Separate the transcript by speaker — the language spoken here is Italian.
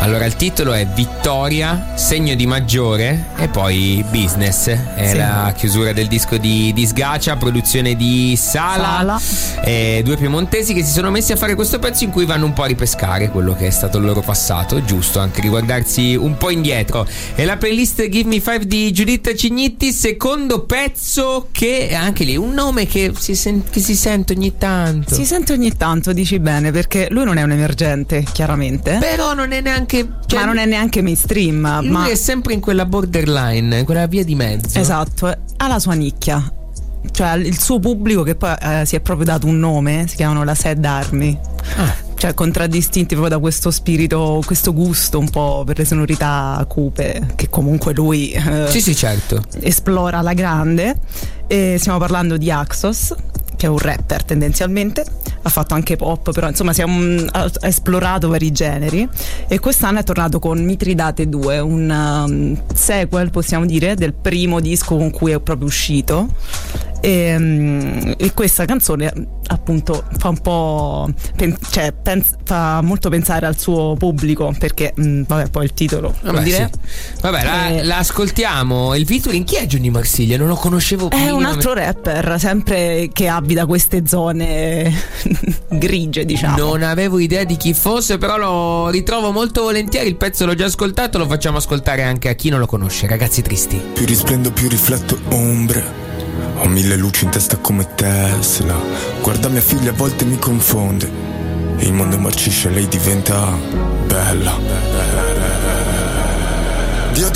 Speaker 1: Allora, il titolo è Vittoria, segno di maggiore e poi Business. È la chiusura del disco di Sgacia, produzione di Sala. Due piemontesi che si sono messi a fare questo pezzo in cui vanno un po' a ripescare quello che è stato il loro passato. Giusto anche riguardarsi un po' indietro. E la playlist Give Me Five di Giuditta Cignitti, secondo pezzo che anche lì un nome che si sente ogni tanto.
Speaker 2: Si sente ogni tanto, dici bene, perché lui non è un emergente, chiaramente.
Speaker 1: Però non è neanche,
Speaker 2: ma non è neanche mainstream.
Speaker 1: Lui è sempre in quella borderline, quella via di mezzo.
Speaker 2: Esatto, ha la sua nicchia. Cioè il suo pubblico che poi si è proprio dato un nome, si chiamano la Sad Army. Cioè contraddistinti proprio da questo spirito, questo gusto un po' per le sonorità cupe che comunque lui
Speaker 1: sì certo
Speaker 2: esplora alla grande. E stiamo parlando di Axos, che è un rapper tendenzialmente, ha fatto anche pop, però insomma ha esplorato vari generi, e quest'anno è tornato con Mitridate 2, un sequel, possiamo dire, del primo disco con cui è proprio uscito. E questa canzone appunto fa un po' fa molto pensare al suo pubblico, perché vabbè, poi il titolo vuol dire.
Speaker 1: Sì. Vabbè, la ascoltiamo. Il featuring, chi è Johnny Marsiglia? Non lo conoscevo più.
Speaker 2: È un altro rapper, sempre che abita queste zone grigie, diciamo.
Speaker 1: Non avevo idea di chi fosse, però lo ritrovo molto volentieri. Il pezzo l'ho già ascoltato, lo facciamo ascoltare anche a chi non lo conosce. Ragazzi tristi.
Speaker 3: Più risplendo, più rifletto ombre. Ho 1000 luci in testa come Tesla. Guarda mia figlia, a volte mi confonde. Il mondo marcisce, lei diventa bella.